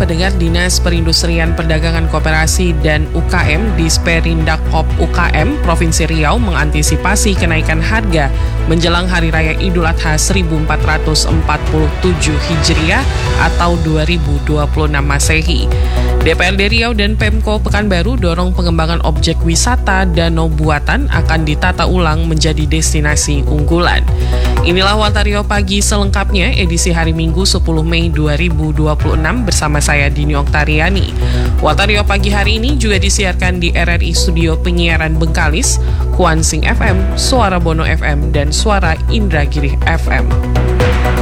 pendengar, Dinas Perindustrian Perdagangan Koperasi dan UKM di Disperindak-Kop UKM Provinsi Riau mengantisipasi kenaikan harga menjelang Hari Raya Idul Adha 1447 Hijriah atau 2026 Masehi. DPRD Riau dan Pemko Pekanbaru dorong pengembangan objek wisata danau buatan akan ditata ulang menjadi destinasi unggulan. Inilah Warta Pagi selengkapnya edisi hari Minggu 10 Mei 2026 bersama saya Dini Oktariani. Warta Pagi hari ini juga disiarkan di RRI Studio Penyiaran Bengkalis, Kuansing FM, Suara Bono FM, dan Suara Indragiri FM.